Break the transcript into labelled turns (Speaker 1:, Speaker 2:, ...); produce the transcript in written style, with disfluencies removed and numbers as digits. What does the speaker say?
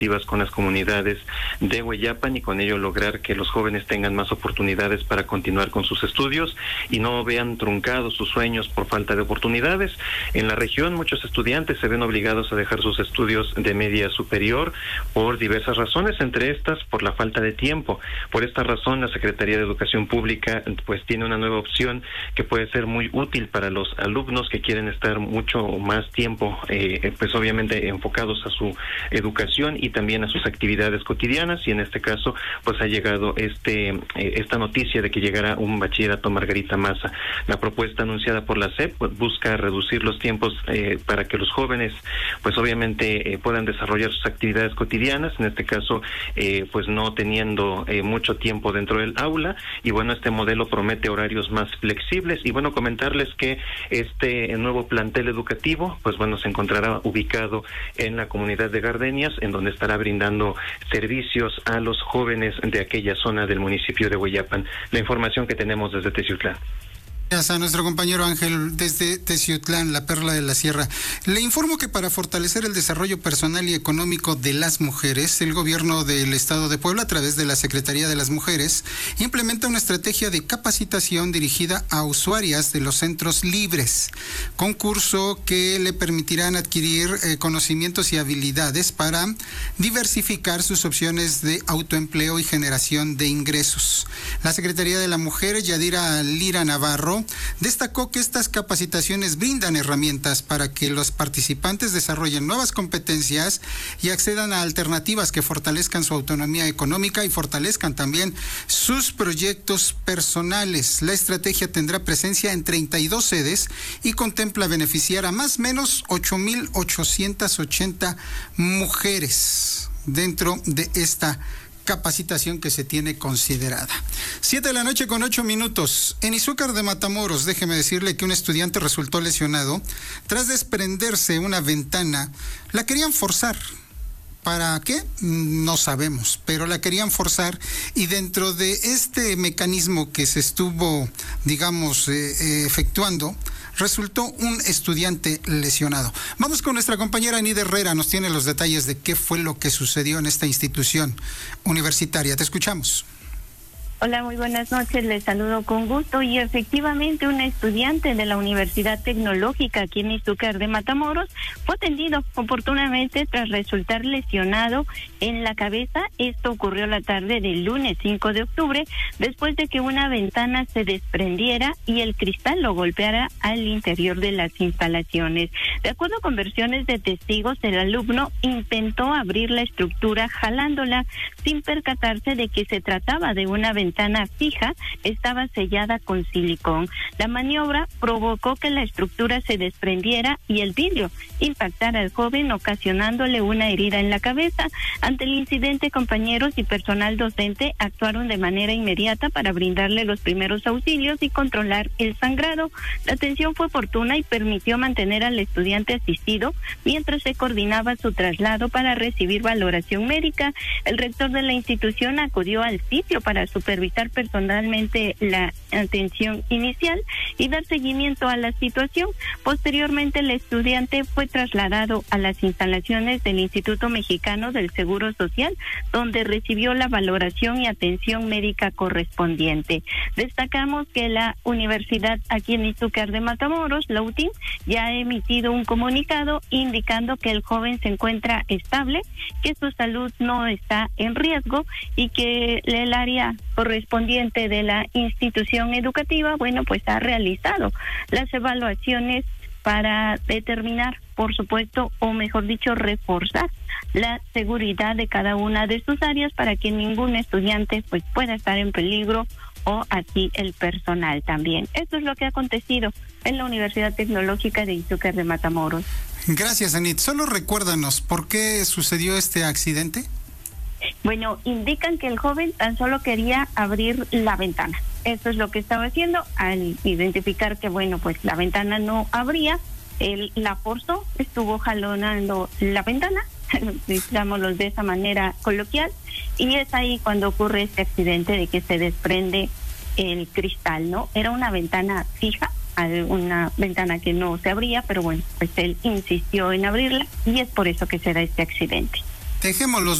Speaker 1: con las comunidades de Hueyapan y con ello lograr que los jóvenes tengan más oportunidades para continuar con sus estudios y no vean truncados sus sueños por falta de oportunidades. En la región muchos estudiantes se ven obligados a dejar sus estudios de media superior por diversas razones, entre estas por la falta de tiempo. Por esta razón la Secretaría de Educación Pública pues tiene una nueva opción que puede ser muy útil para los alumnos que quieren estar mucho más tiempo pues obviamente enfocados a su educación y también a sus actividades cotidianas, y en este caso pues ha llegado esta noticia de que llegará un bachillerato Margarita Maza. La propuesta anunciada por la SEP pues, busca reducir los tiempos para que los jóvenes pues obviamente puedan desarrollar sus actividades cotidianas, en este caso pues no teniendo mucho tiempo dentro del aula, y bueno, este modelo promete horarios más flexibles. Y bueno, comentarles que este nuevo plantel educativo pues bueno, se encontrará ubicado en la comunidad de Gardenias, en donde estará brindando servicios a los jóvenes de aquella zona del municipio de Hueyapan. La información que tenemos desde Teciutlán.
Speaker 2: Gracias a nuestro compañero Ángel desde Teciutlán, la perla de la sierra. Le informo que para fortalecer el desarrollo personal y económico de las mujeres, el gobierno del estado de Puebla, a través de la Secretaría de las Mujeres, implementa una estrategia de capacitación dirigida a usuarias de los centros libres, concurso que le permitirán adquirir conocimientos y habilidades para diversificar sus opciones de autoempleo y generación de ingresos. La Secretaría de la Mujer, Yadira Lira Navarro, destacó que estas capacitaciones brindan herramientas para que los participantes desarrollen nuevas competencias y accedan a alternativas que fortalezcan su autonomía económica y fortalezcan también sus proyectos personales. La estrategia tendrá presencia en 32 sedes y contempla beneficiar a más o menos 8,880 mujeres dentro de esta capacitación que se tiene considerada. 7:08 p.m. En Izúcar de Matamoros, déjeme decirle que un estudiante resultó lesionado tras desprenderse una ventana. La querían forzar. ¿Para qué? No sabemos, pero la querían forzar, y dentro de este mecanismo que se estuvo, digamos, efectuando, resultó un estudiante lesionado. Vamos con nuestra compañera Anida Herrera, nos tiene los detalles de qué fue lo que sucedió en esta institución universitaria. Te escuchamos.
Speaker 3: Hola, muy buenas noches, les saludo con gusto. Y efectivamente, un estudiante de la Universidad Tecnológica aquí en Izúcar de Matamoros fue atendido oportunamente tras resultar lesionado en la cabeza. Esto ocurrió la tarde del lunes 5 de octubre, después de que una ventana se desprendiera y el cristal lo golpeara al interior de las instalaciones. De acuerdo con versiones de testigos, el alumno intentó abrir la estructura jalándola sin percatarse de que se trataba de una ventana fija, estaba sellada con silicón. La maniobra provocó que la estructura se desprendiera y el vidrio impactara al joven, ocasionándole una herida en la cabeza. Ante el incidente, compañeros y personal docente actuaron de manera inmediata para brindarle los primeros auxilios y controlar el sangrado. La atención fue oportuna y permitió mantener al estudiante asistido mientras se coordinaba su traslado para recibir valoración médica. El rector de la institución acudió al sitio para supervisar personalmente la atención inicial y dar seguimiento a la situación. Posteriormente, el estudiante fue trasladado a las instalaciones del Instituto Mexicano del Seguro Social, donde recibió la valoración y atención médica correspondiente. Destacamos que la universidad aquí en Izúcar de Matamoros, la UTIM, ya ha emitido un comunicado indicando que el joven se encuentra estable, que su salud no está en riesgo y que el área correspondiente de la institución educativa, bueno, pues ha realizado las evaluaciones para determinar, por supuesto, o mejor dicho, reforzar la seguridad de cada una de sus áreas para que ningún estudiante pues pueda estar en peligro, o así el personal también. Esto es lo que ha acontecido en la Universidad Tecnológica de Izúcar de Matamoros.
Speaker 2: Gracias, Anit. Solo recuérdanos, ¿por qué sucedió este accidente?
Speaker 3: Bueno, indican que el joven tan solo quería abrir la ventana. Eso es lo que estaba haciendo. Al identificar que, bueno, pues la ventana no abría, él la forzó, estuvo jalonando la ventana, digámoslo de esa manera coloquial, y es ahí cuando ocurre este accidente de que se desprende el cristal, ¿no? Era una ventana fija, una ventana que no se abría, pero bueno, pues él insistió en abrirla y es por eso que se da este accidente.
Speaker 2: Dejémoslos